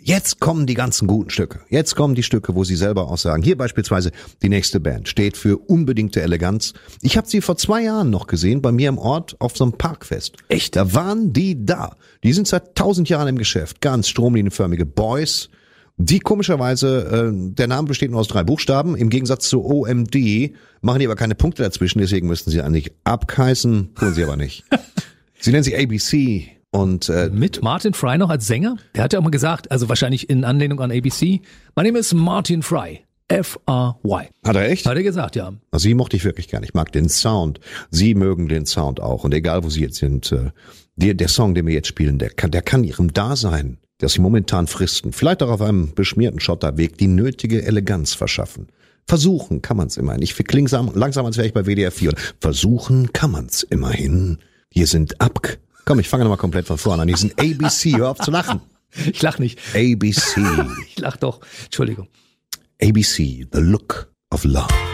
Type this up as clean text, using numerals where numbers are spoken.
Jetzt kommen die ganzen guten Stücke. Jetzt kommen die Stücke, wo sie selber auch sagen, hier beispielsweise die nächste Band steht für unbedingte Eleganz. Ich habe sie vor 2 Jahren noch gesehen, bei mir im Ort auf so einem Parkfest. Echt? Da waren die da. Die sind seit 1000 Jahren im Geschäft. Ganz stromlinienförmige Boys. Die komischerweise, der Name besteht nur aus 3 Buchstaben. Im Gegensatz zu OMD machen die aber keine Punkte dazwischen. Deswegen müssten sie eigentlich abkeißen. Tun sie aber nicht. Sie nennen sich ABC. Und mit Martin Fry noch als Sänger? Der hat ja auch mal gesagt, also wahrscheinlich in Anlehnung an ABC, my name is Martin Fry. F-R-Y. Hat er echt? Hat er gesagt, ja. Also sie mochte ich wirklich gern. Ich mag den Sound. Sie mögen den Sound auch. Und egal, wo sie jetzt sind, der Song, den wir jetzt spielen, der kann ihrem Dasein, das sie momentan fristen, vielleicht auch auf einem beschmierten Schotterweg, die nötige Eleganz verschaffen. Versuchen kann man's immerhin. Ich klinge langsam, als wäre ich bei WDR 4. Versuchen kann man's immerhin. Hier sind Komm, ich fange nochmal komplett von vorne an. Hier sind ABC. Hör auf zu lachen. Ich lach nicht. ABC. Ich lach doch. Entschuldigung. ABC, The Look of Love.